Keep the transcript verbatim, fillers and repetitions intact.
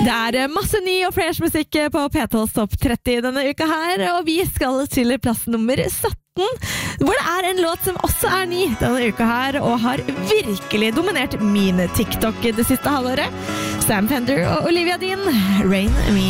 Det er masse ny og fresh musikk på P tolvs Topp tretti denne uka her, og vi skal til plass nummer sytten, hvor det er en låt som også er ny denne uka her, og har virkelig dominert min TikTok det siste halvåret. Sam Fender og Olivia Dean, Rain Me.